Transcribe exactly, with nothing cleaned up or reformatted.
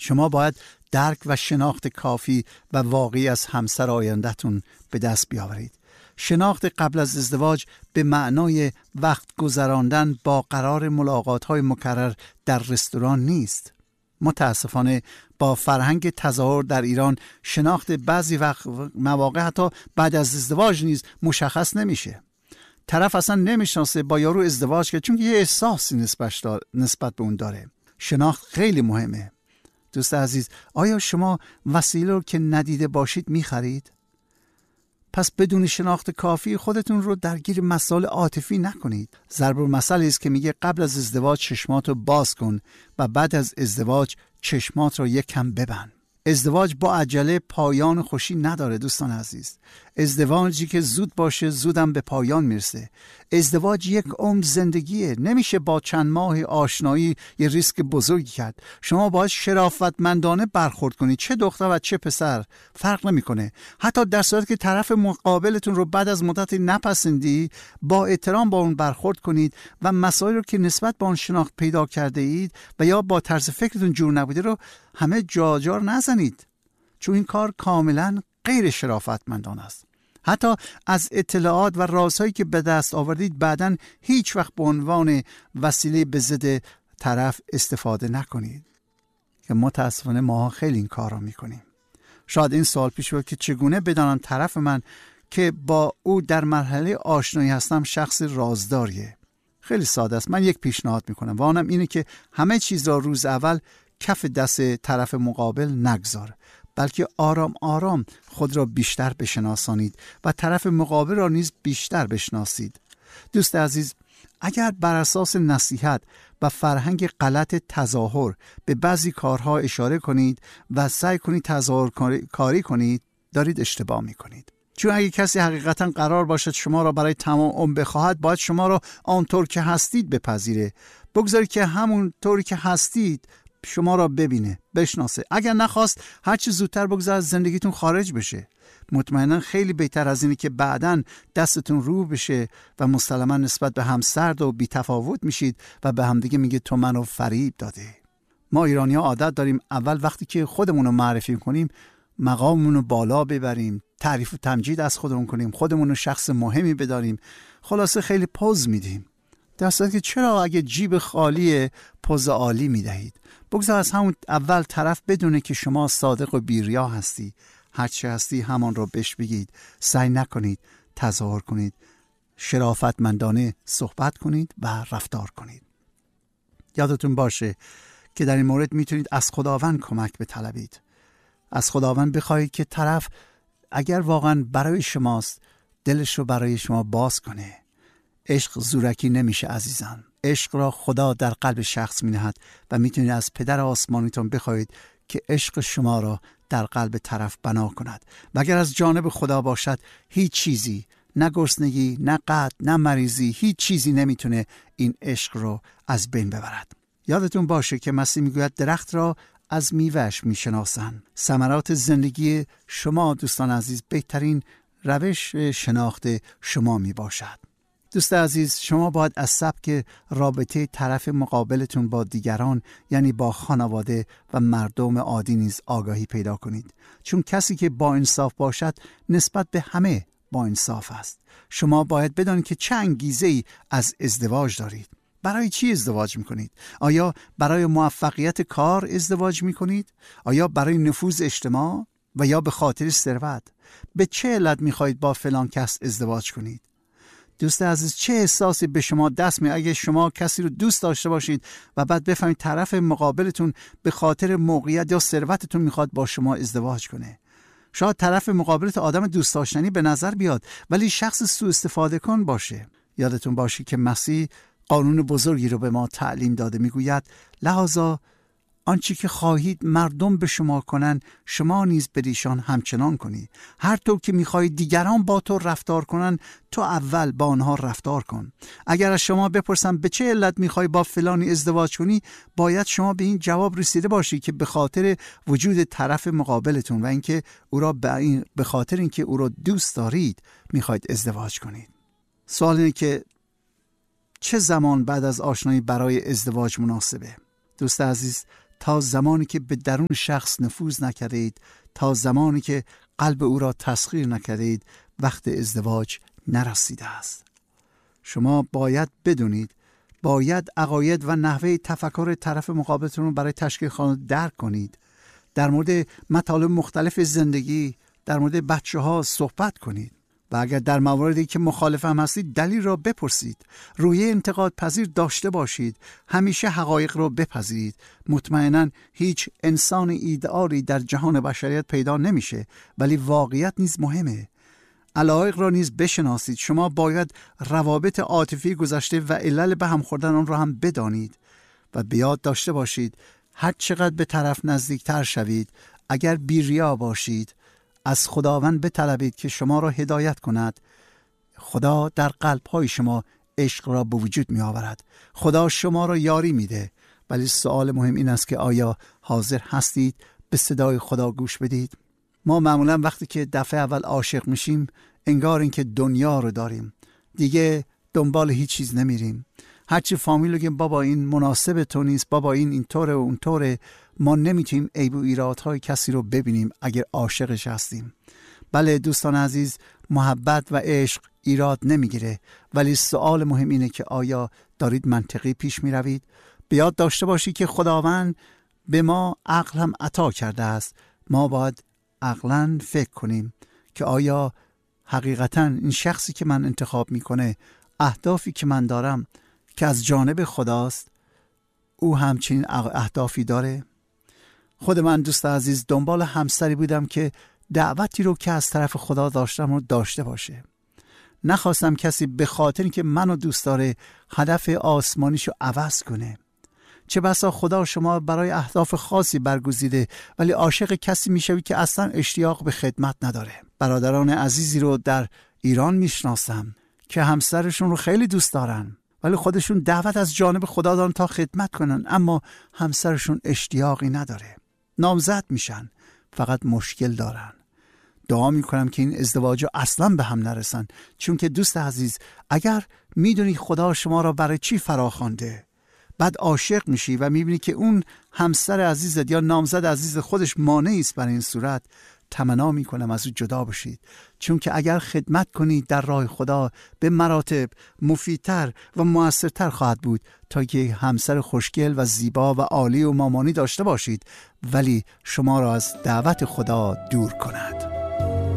شما باید درک و شناخت کافی و واقعی از همسر آینده‌تون به دست بیاورید. شناخت قبل از ازدواج به معنای وقت گذراندن با قرار ملاقات‌های مکرر در رستوران نیست. متاسفانه با فرهنگ تظاهر در ایران شناخت بعضی وقت مواقع حتی بعد از ازدواج نیز مشخص نمیشه. طرف اصلا نمیشناسه با یارو ازدواج کرد چون یه احساسی نسبت نسبت به اون داره. شناخت خیلی مهمه. دوست عزیز، آیا شما وسیله رو که ندیده باشید میخرید؟ پس بدون شناخت کافی خودتون رو درگیر مسائل عاطفی نکنید. ضرب المثل است که میگه قبل از ازدواج چشمات رو باز کن و بعد از ازدواج چشمات رو یک کم ببند. ازدواج با عجله پایان خوشی نداره دوستان عزیز. ازدواجی که زود باشه زودم به پایان میرسه. ازدواج یک عمر زندگیه. نمیشه با چند ماه آشنایی یه ریسک بزرگی کرد. شما باید شرافتمندانه برخورد کنید، چه دختر و چه پسر فرق نمیکنه. حتی در صورتی که طرف مقابلتون رو بعد از مدتی نپسندی، با احترام با اون برخورد کنید و مسائلی رو که نسبت به اون شناخت پیدا کرده اید و یا با طرز فکرتون جور نبوده رو همه جا جار نزنید، چون این کار کاملا غیر شرافتمندانه است. حتی از اطلاعات و رازهایی که به دست آوردید بعداً هیچ وقت به عنوان وسیله به ضد طرف استفاده نکنید، که متاسفانه ما خیلی این کار را میکنیم. شاید این سوال پیش بیاد که چگونه بدانم طرف من که با او در مرحله آشنایی هستم شخص رازداریه؟ خیلی ساده است. من یک پیشنهاد میکنم و آنم اینه که همه چیز را روز اول کف دست طرف مقابل نگذار، بلکه آرام آرام خود را بیشتر بشناسانید و طرف مقابل را نیز بیشتر بشناسید. دوست عزیز، اگر بر اساس نصیحت و فرهنگ غلط تظاهر به بعضی کارها اشاره کنید و سعی کنید تظاهر کاری کنید، دارید اشتباه میکنید. چون اگه کسی حقیقتا قرار باشد شما را برای تمام عمر بخواهد، باید شما را آنطور که هستید بپذیره. بگذارید که همون طوری که هستید شما را ببینه، بشناسه. اگر نخواست هر چه زودتر بگذار از زندگیتون خارج بشه. مطمئنا خیلی بهتر از اینه که بعداً دستتون رو بشه و مسلما نسبت به هم سرد و بی‌تفاوت میشید و به هم دیگه میگه تو منو فریب داده. ما ایرانی‌ها عادت داریم اول وقتی که خودمون رو معرفی کنیم مقاممون رو بالا ببریم، تعریف و تمجید از خودمون کنیم، خودمون رو شخص مهمی بداریم، خلاصه خیلی پوز میدیم. در صورتی که چرا اگه جیب خالی پوز عالی میدهید؟ بگذار از همون اول طرف بدونه که شما صادق و بی‌ریا هستی. هرچی هستی همان رو بهش بگید. سعی نکنید تظاهر کنید. شرافتمندانه صحبت کنید و رفتار کنید. یادتون باشه که در این مورد میتونید از خداوند کمک بطلبید. از خداوند بخواهید که طرف اگر واقعا برای شماست دلش رو برای شما باز کنه. عشق زورکی نمیشه عزیزان. عشق را خدا در قلب شخص می‌نهد و میتونید از پدر آسمانیتون بخواهید که عشق شما را در قلب طرف بنا کند. و اگر از جانب خدا باشد هیچ چیزی، نه گرسنگی، نه قحط، نه مریضی، هیچ چیزی نمیتونه این عشق رو از بین ببرد. یادتون باشه که مسیح میگوید درخت را از میوه‌اش میشناسند. ثمرات زندگی شما دوستان عزیز بهترین روش شناخت شما میباشد. دوست عزیز، شما باید از سبک رابطه طرف مقابلتون با دیگران، یعنی با خانواده و مردم عادی نیز آگاهی پیدا کنید. چون کسی که با انصاف باشد نسبت به همه با انصاف است. شما باید بدانید که چه انگیزه‌ای از ازدواج دارید. برای چی ازدواج میکنید؟ آیا برای موفقیت کار ازدواج میکنید؟ آیا برای نفوذ اجتماع؟ و یا به خاطر ثروت؟ به چه علت میخواهید با فلان کس ازدواج کنید؟ دوست عزیز، چه احساسی به شما دست می اگه شما کسی رو دوست داشته باشید و بعد بفهمید طرف مقابلتون به خاطر موقعیت یا ثروتتون میخواد با شما ازدواج کنه؟ شاید طرف مقابلت آدم دوست داشتنی به نظر بیاد ولی شخص سوء استفاده کن باشه. یادتون باشه که مسیح قانون بزرگی رو به ما تعلیم داده، میگوید لحاظا آنچه که خواهید مردم به شما کنند شما نیز به ایشان همچنان کنید. هر طور که میخواهید دیگران با تو رفتار کنند تو اول با آنها رفتار کن. اگر از شما بپرسم به چه علت میخوای با فلانی ازدواج کنی، باید شما به این جواب رسیده باشی که به خاطر وجود طرف مقابلتون و اینکه او را به, این به خاطر اینکه او را دوست دارید میخواید ازدواج کنید. سوال اینه که چه زمان بعد از آشنایی برای ازدواج مناسبه؟ دوست عزیز، تا زمانی که به درون شخص نفوذ نکردید، تا زمانی که قلب او را تسخیر نکردید، وقت ازدواج نرسیده است. شما باید بدونید، باید عقاید و نحوه تفکر طرف مقابلتون رو برای تشکیل خانواده درک کنید. در مورد مطالب مختلف زندگی، در مورد بچه ها صحبت کنید و اگر در مواردی که مخالف هم هستید دلیل را بپرسید. روی انتقاد پذیر داشته باشید. همیشه حقایق را بپذیرید. مطمئناً هیچ انسان ایدئالی در جهان بشریت پیدا نمیشه، ولی واقعیت نیز مهمه. علایق را نیز بشناسید. شما باید روابط عاطفی گذشته و علل به هم خوردن آن را هم بدانید و به یاد داشته باشید هر چقدر به طرف نزدیکتر شوید، اگر بی‌ریا باشید، از خداوند بطلبید که شما را هدایت کند. خدا در قلب‌های شما عشق را به وجود می آورد. خدا شما را یاری میده. ولی سوال مهم این است که آیا حاضر هستید به صدای خدا گوش بدید؟ ما معمولا وقتی که دفعه اول عاشق میشیم انگار این که دنیا رو داریم، دیگه دنبال هیچ چیز نمیریم. هرچی فامیل بگیم بابا این مناسب تو نیست، بابا این اینطوره و اونطوره، ما نمیتونیم عیب و ایرادهای کسی رو ببینیم اگر عاشقش هستیم. بله دوستان عزیز، محبت و عشق ایراد نمیگیره، ولی سوال مهم اینه که آیا دارید منطقی پیش میروید؟ به یاد داشته باشید که خداوند به ما عقل هم عطا کرده است. ما باید عقلاً فکر کنیم که آیا حقیقتاً این شخصی که من انتخاب میکنه، اهدافی که من دارم که از جانب خداست، او همچنین اهدافی داره؟ خود من دوست عزیز دنبال همسری بودم که دعوتی رو که از طرف خدا داشتم رو داشته باشه. نخواستم کسی به خاطر که منو دوست داره هدف آسمانیشو عوض کنه. چه بسا خدا شما برای اهداف خاصی برگزیده ولی عاشق کسی میشوی که اصلا اشتیاق به خدمت نداره. برادران عزیزی رو در ایران میشناسم که همسرشون رو خیلی دوست دارن ولی خودشون دعوت از جانب خدا دارن تا خدمت کنن، اما همسرشون اشتیاقی نداره. نامزد میشن، فقط مشکل دارن. دعا میکنم که این ازدواج اصلا به هم نرسن، چون که دوست عزیز اگر میدونی خدا شما را برای چی فراخوانده، بعد عاشق میشی و میبینی که اون همسر عزیزت یا نامزد عزیز خودش مانعی است برای این صورت، تمنا میکنم از او جدا بشید، چون که اگر خدمت کنید در راه خدا به مراتب مفیدتر و موثرتر خواهد بود تا که همسر خوشگل و زیبا و عالی و مامانی داشته باشید ولی شما را از دعوت خدا دور کند.